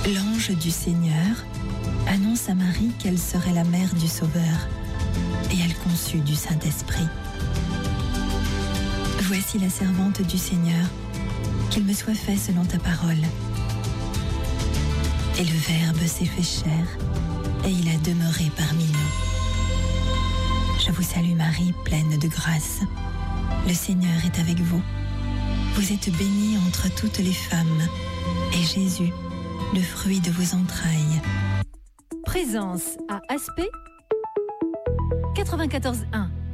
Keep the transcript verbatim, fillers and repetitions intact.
L'ange du Seigneur annonce à Marie qu'elle serait la mère du Sauveur, et elle conçut du Saint-Esprit. Voici la servante du Seigneur, qu'il me soit fait selon ta parole. Et le Verbe s'est fait chair, et il a demeuré parmi nous. Je vous salue Marie, pleine de grâce. Le Seigneur est avec vous. Vous êtes bénie entre toutes les femmes, et Jésus, le fruit de vos entrailles. Présence à Aspect quatre-vingt-quatorze un.